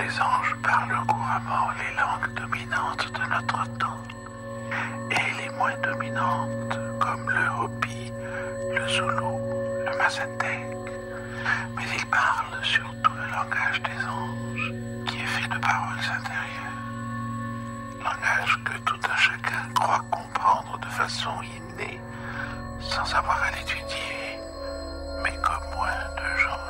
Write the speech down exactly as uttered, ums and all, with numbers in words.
les anges parlent couramment les langues dominantes de notre temps et les moins dominantes comme le Hopi, le Zoulou, le Mazatèque. Mais ils parlent surtout le langage des anges qui est fait de paroles intérieures. Langage que tout un chacun